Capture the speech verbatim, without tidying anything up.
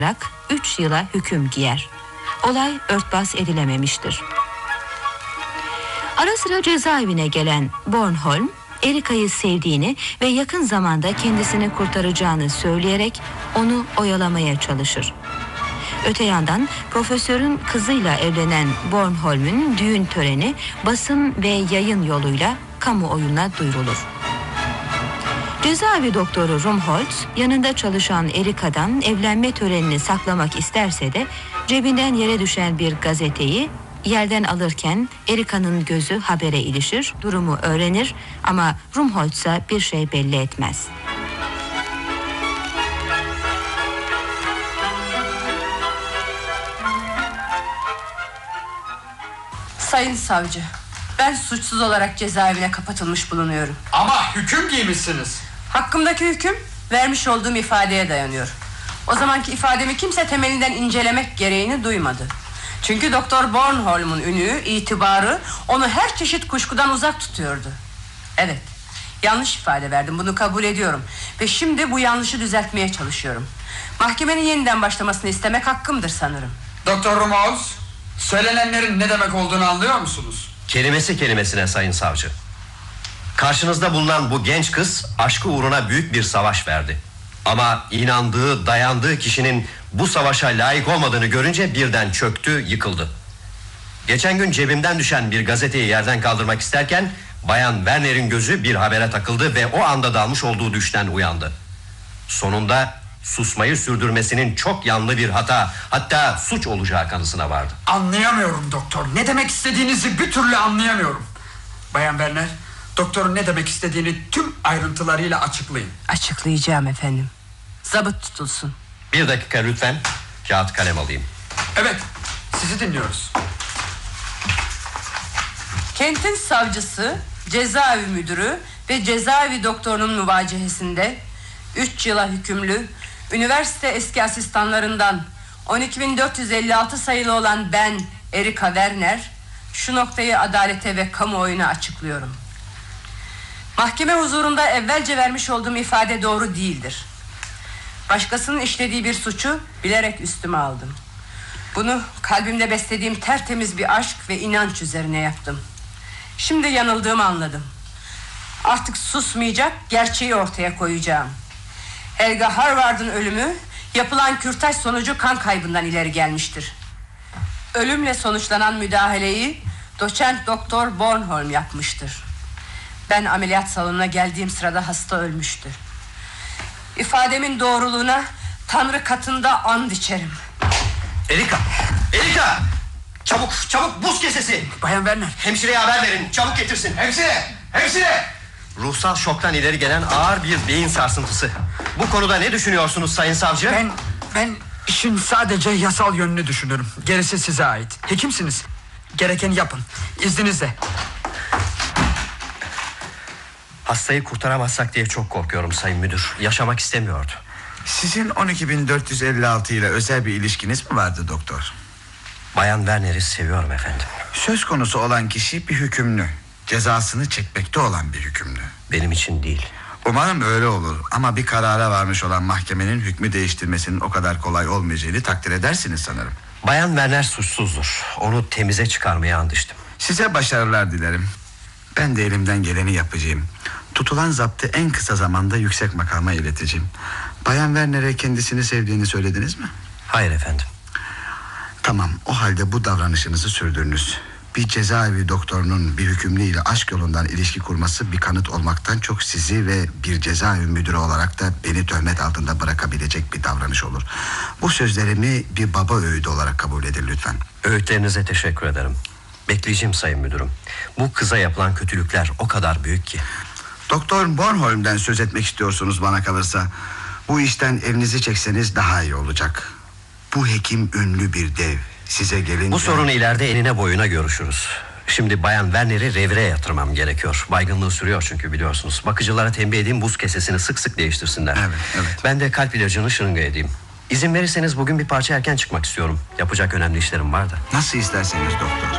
üç yıla hüküm giyer. Olay örtbas edilememiştir. Ara sıra cezaevine gelen Bornholm, Erika'yı sevdiğini ve yakın zamanda kendisini kurtaracağını söyleyerek onu oyalamaya çalışır. Öte yandan profesörün kızıyla evlenen Bornholm'ün düğün töreni basın ve yayın yoluyla kamuoyuna duyurulur. Cezaevi doktoru Rumholtz yanında çalışan Erika'dan evlenme törenini saklamak isterse de cebinden yere düşen bir gazeteyi yerden alırken Erika'nın gözü habere ilişir, durumu öğrenir ama Rumholtz'a bir şey belli etmez. Sayın savcı, ben suçsuz olarak cezaevine kapatılmış bulunuyorum. Ama hüküm giymişsiniz. Hakkımdaki hüküm vermiş olduğum ifadeye dayanıyor. O zamanki ifademi kimse temelinden incelemek gereğini duymadı. Çünkü Doktor Bornholm'un ünü, itibarı onu her çeşit kuşkudan uzak tutuyordu. Evet, yanlış ifade verdim, bunu kabul ediyorum. Ve şimdi bu yanlışı düzeltmeye çalışıyorum. Mahkemenin yeniden başlamasını istemek hakkımdır sanırım. Doktor Rumholtz, söylenenlerin ne demek olduğunu anlıyor musunuz? Kelimesi kelimesine sayın savcı. Karşınızda bulunan bu genç kız aşkı uğruna büyük bir savaş verdi. Ama inandığı, dayandığı kişinin bu savaşa layık olmadığını görünce birden çöktü, yıkıldı. Geçen gün cebimden düşen bir gazeteyi yerden kaldırmak isterken Bayan Werner'in gözü bir habere takıldı ve o anda dalmış olduğu düşten uyandı. Sonunda susmayı sürdürmesinin çok yanlı bir hata, hatta suç olacağı kanısına vardı. Anlayamıyorum doktor. Ne demek istediğinizi bir türlü anlayamıyorum. Bayan Werner, doktorun ne demek istediğini tüm ayrıntılarıyla açıklayın. Açıklayacağım efendim. Zabıt tutulsun. Bir dakika lütfen. Kağıt kalem alayım. Evet, sizi dinliyoruz. Kentin savcısı, cezaevi müdürü ve cezaevi doktorunun müvacehesinde üç yıla hükümlü üniversite eski asistanlarından on iki bin dört yüz elli altı sayılı olan ben Erika Werner şu noktayı adalete ve kamuoyuna açıklıyorum. Mahkeme huzurunda evvelce vermiş olduğum ifade doğru değildir. Başkasının işlediği bir suçu bilerek üstüme aldım. Bunu kalbimde beslediğim tertemiz bir aşk ve inanç üzerine yaptım. Şimdi yanıldığımı anladım. Artık susmayacak, gerçeği ortaya koyacağım. Helga Harvard'ın ölümü yapılan kürtaj sonucu kan kaybından ileri gelmiştir. Ölümle sonuçlanan müdahaleyi doçent doktor Bornholm yapmıştır. Ben ameliyat salonuna geldiğim sırada hasta ölmüştü. İfademin doğruluğuna Tanrı katında and içerim. Erika! Erika! Çabuk, çabuk buz kesesi! Bayan Werner. Hemşireye haber verin, çabuk getirsin. Hemşire! Hemşire! Ruhsal şoktan ileri gelen ağır bir beyin sarsıntısı. Bu konuda ne düşünüyorsunuz sayın savcı? Ben, ben işin sadece yasal yönünü düşünürüm. Gerisi size ait. Hekimsiniz. Gerekeni yapın. İzninizle. Hastayı kurtaramazsak diye çok korkuyorum sayın müdür. Yaşamak istemiyordu. Sizin on iki bin dört yüz elli altı ile özel bir ilişkiniz mi vardı doktor? Bayan Werner'i seviyorum efendim. Söz konusu olan kişi bir hükümlü. Cezasını çekmekte olan bir hükümlü. Benim için değil. Umarım öyle olur ama bir karara varmış olan mahkemenin hükmü değiştirmesinin o kadar kolay olmayacağını takdir edersiniz sanırım. Bayan Werner suçsuzdur. Onu temize çıkarmaya and içtim. Size başarılar dilerim. Ben de elimden geleni yapacağım. Tutulan zaptı en kısa zamanda yüksek makama ileteceğim. Bayan Werner'e kendisini sevdiğini söylediniz mi? Hayır efendim. Tamam, o halde bu davranışınızı sürdürünüz. Bir cezaevi doktorunun bir hükümlü ile aşk yolundan ilişki kurması bir kanıt olmaktan çok sizi ve bir cezaevi müdürü olarak da beni töhmet altında bırakabilecek bir davranış olur. Bu sözlerimi bir baba öğüdü olarak kabul edin lütfen. Öğütlerinize teşekkür ederim. Bekleyeceğim sayın müdürüm. Bu kıza yapılan kötülükler o kadar büyük ki. Doktor Bornholm'den söz etmek istiyorsunuz bana kalırsa. Bu işten elinizi çekseniz daha iyi olacak. Bu hekim ünlü bir dev. Size gelince... Bu sorunu ileride enine boyuna görüşürüz. Şimdi Bayan Werner'i revire yatırmam gerekiyor. Baygınlığı sürüyor çünkü biliyorsunuz. Bakıcılara tembih edeyim buz kesesini sık sık değiştirsinler. Evet, evet. Ben de kalp ilacını şırınga edeyim. İzin verirseniz bugün bir parça erken çıkmak istiyorum. Yapacak önemli işlerim var da. Nasıl isterseniz doktor.